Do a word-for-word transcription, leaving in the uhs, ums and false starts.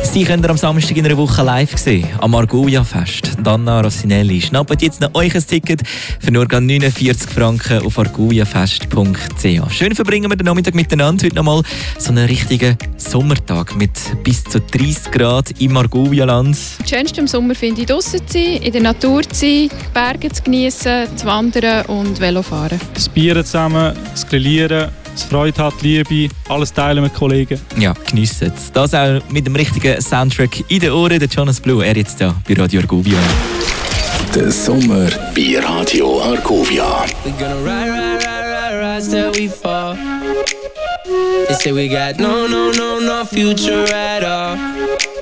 Sie könnt ihr am Samstag in einer Woche live sehen, am Arguja-Fest. Anna Rossinelli, schnappt jetzt noch euch ein Ticket für nur neunundvierzig Franken auf argujafest punkt c h. Schön verbringen wir den Nachmittag miteinander. Heute nochmal so einen richtigen Sommertag mit bis zu dreissig Grad im Arguja-Land. Das Schönste im Sommer finde ich draussen zu sein, in der Natur zu sein, die Berge zu geniessen, zu wandern und Velofahren. Das Bier zusammen, das Grillieren, das Freude hat, Liebe, alles teilen mit Kollegen. Ja, geniessen es. Das auch mit dem richtigen Soundtrack in den Ohren. Der Jonas Blue, er jetzt da bei Radio Arguvia. Der Sommer bei Radio Arguvia. We gonna ride, ride, ride, ride, ride till we fall. They say we got no, no, no, no future at all.